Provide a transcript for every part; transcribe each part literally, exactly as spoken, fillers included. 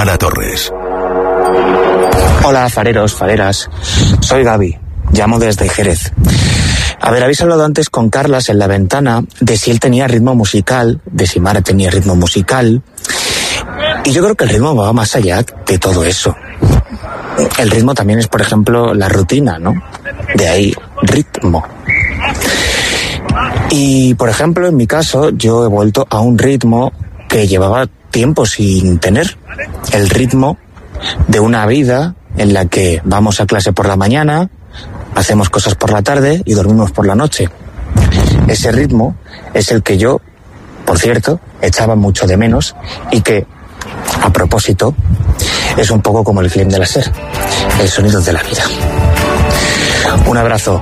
Ana Torres. Hola, fareros, fareras. Soy Gaby. Llamo desde Jerez. A ver, habéis hablado antes con Carlas en la ventana de si él tenía ritmo musical, de si Mara tenía ritmo musical. Y yo creo que el ritmo va más allá de todo eso. El ritmo también es, por ejemplo, la rutina, ¿no? De ahí, ritmo. Y, por ejemplo, en mi caso, yo he vuelto a un ritmo que llevaba tiempo sin tener. El ritmo de una vida en la que vamos a clase por la mañana, hacemos cosas por la tarde y dormimos por la noche. Ese ritmo es el que yo, por cierto, echaba mucho de menos y que, a propósito, es un poco como el film de la SER, el sonido de la vida. Un abrazo.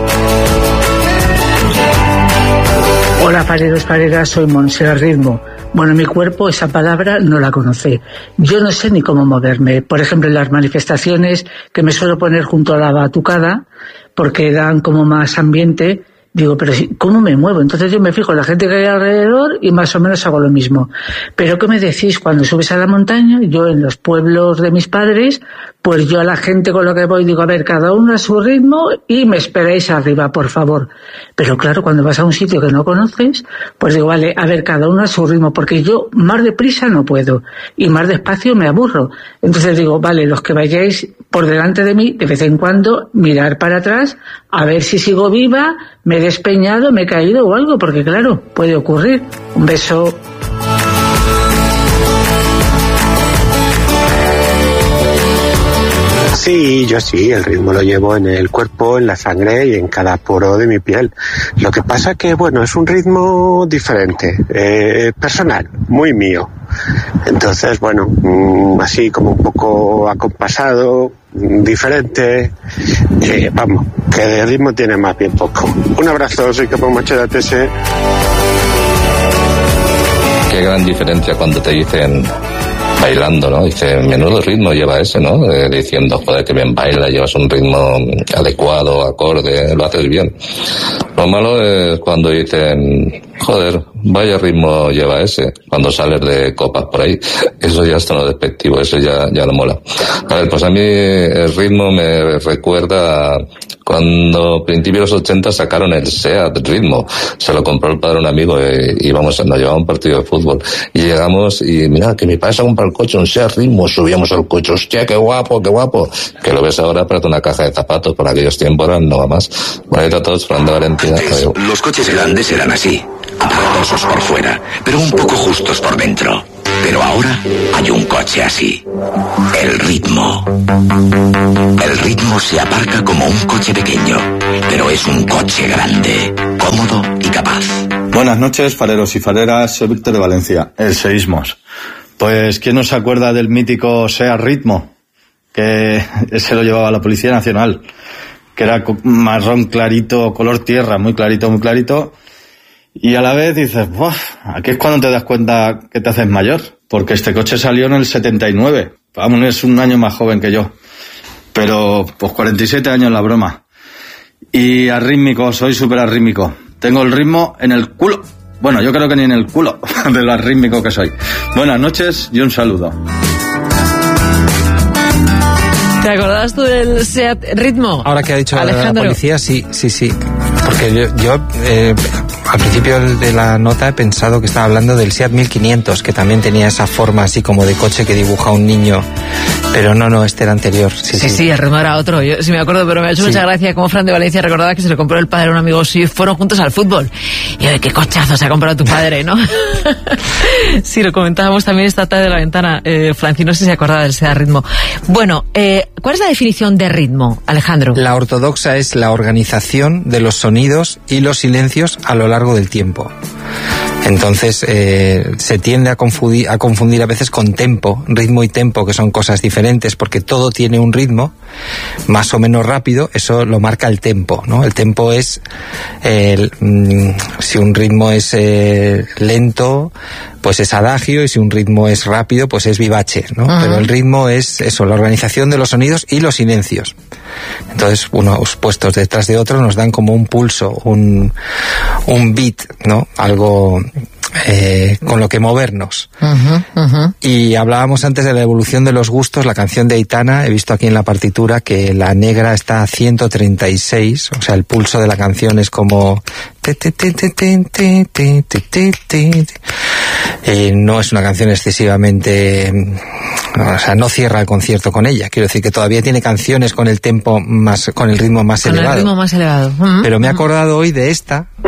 Hola, fareros, fareras, soy Montserrat Ritmo. Bueno, mi cuerpo, esa palabra no la conoce. Yo no sé ni cómo moverme. Por ejemplo, en las manifestaciones que me suelo poner junto a la batucada, porque dan como más ambiente, digo, pero ¿cómo me muevo? Entonces yo me fijo en la gente que hay alrededor y más o menos hago lo mismo. Pero ¿qué me decís? Cuando subes a la montaña, yo en los pueblos de mis padres, pues yo a la gente con lo que voy digo, a ver, cada uno a su ritmo y me esperéis arriba, por favor. Pero claro, cuando vas a un sitio que no conoces, pues digo, vale, a ver, cada uno a su ritmo, porque yo más deprisa no puedo y más despacio me aburro. Entonces digo, vale, los que vayáis por delante de mí, de vez en cuando mirar para atrás, a ver si sigo viva, me he despeñado, me he caído o algo, porque claro, puede ocurrir. Un beso. Sí, yo sí, el ritmo lo llevo en el cuerpo, en la sangre y en cada poro de mi piel. Lo que pasa que, bueno, es un ritmo diferente, eh, personal, muy mío. Entonces, bueno, mmm, así como un poco acompasado, diferente, eh, vamos, que de ritmo tiene más bien poco. Un abrazo, soy Capo Machera T S. Qué gran diferencia cuando te dicen bailando, ¿no? Dice, menudo ritmo lleva ese, ¿no? Eh, diciendo, joder, que bien baila, llevas un ritmo adecuado, acorde, lo haces bien. Lo malo es cuando dicen, joder, vaya ritmo lleva ese, cuando sales de copas por ahí. Eso ya está no despectivo, eso ya, ya no mola. A ver, pues a mí el ritmo me recuerda a cuando a principios de los ochenta sacaron el SEAT Ritmo. Se lo compró el padre a un amigo y íbamos, nos llevaba a un partido de fútbol. Y llegamos y, mira, que mi padre se compra el coche, un SEAT Ritmo, subíamos al coche, hostia, qué guapo, qué guapo. Que lo ves ahora, pero una caja de zapatos, por aquellos tiempos eran no va más. Bueno, a todos, Fernando Valentina. Antes, los coches grandes eran así, aparatosos por fuera, pero un poco justos por dentro. Pero ahora hay un coche así. El Ritmo. El Ritmo se aparca como un coche pequeño, pero es un coche grande, cómodo y capaz. Buenas noches, fareros y fareras. Soy Víctor de Valencia, el Seísmos. Pues, ¿quién no se acuerda del mítico SEAT Ritmo? Que se lo llevaba la Policía Nacional, que era marrón clarito, color tierra, muy clarito, muy clarito. Y a la vez dices, ¡buah! Aquí es cuando te das cuenta que te haces mayor, porque este coche salió en el setenta y nueve, vamos, es un año más joven que yo, pero pues cuarenta y siete años la broma. Y arrítmico, soy súper arrítmico, tengo el ritmo en el culo, bueno, yo creo que ni en el culo de lo arrítmico que soy. Buenas noches y un saludo. ¿Te acordabas tú del SEAT Ritmo? Ahora que ha dicho Alejandro. La policía, sí, sí, sí. Porque yo, yo eh, al principio de la nota he pensado que estaba hablando del SEAT mil quinientos, que también tenía esa forma así como de coche que dibuja un niño. Pero no, no, este era anterior. Sí, sí, sí, sí, el ritmo era otro. Yo sí me acuerdo, pero me ha hecho sí. mucha gracia como Fran de Valencia recordaba que se lo compró el padre a un amigo suyo y fueron juntos al fútbol. Y yo, qué cochazo se ha comprado tu padre, ¿no? Sí, lo comentábamos también esta tarde de la ventana. Eh, Franci, no sé si se acordaba del SEAT Ritmo. Bueno, eh, ¿cuál es la definición de ritmo, Alejandro? La ortodoxa es la organización de los sonidos y los silencios a lo largo del tiempo. Entonces eh, se tiende a confundir, a confundir a veces con tempo, ritmo y tempo, que son cosas diferentes, porque todo tiene un ritmo más o menos rápido, eso lo marca el tempo, ¿no? El tempo es, eh, mm, si un ritmo es eh, lento, pues es adagio, y si un ritmo es rápido, pues es vivace, ¿no? Uh-huh. Pero el ritmo es eso, la organización de los sonidos y los silencios. Entonces, unos puestos detrás de otros nos dan como un pulso, un, un beat, ¿no? Algo eh, con lo que movernos. Uh-huh, uh-huh. Y hablábamos antes de la evolución de los gustos, la canción de Aitana, he visto aquí en la partitura que la negra está a ciento treinta y seis, o sea, el pulso de la canción es como... Eh, no es una canción excesivamente... O sea, no cierra el concierto con ella. Quiero decir que todavía tiene canciones con el tempo más, con el ritmo más con elevado. Con el ritmo más elevado. Uh-huh. Pero me he acordado hoy de esta,